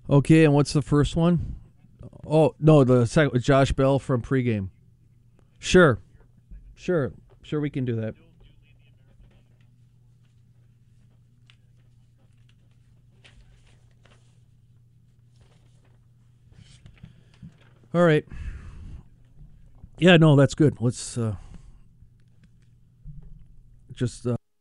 Okay, and what's the first one? Oh no, the second was Josh Bell from pregame. Sure, sure, sure. We can do that. All right. Yeah, no, that's good. Let's just